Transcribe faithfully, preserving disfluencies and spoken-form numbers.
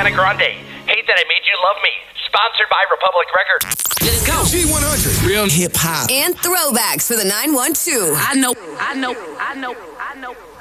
Ariana Grande. Hate That I Made You Love Me. Sponsored by Republic Records. Let's go. G one hundred. Real hip hop. And throwbacks for the nine one two. I know, I know, I know, I know.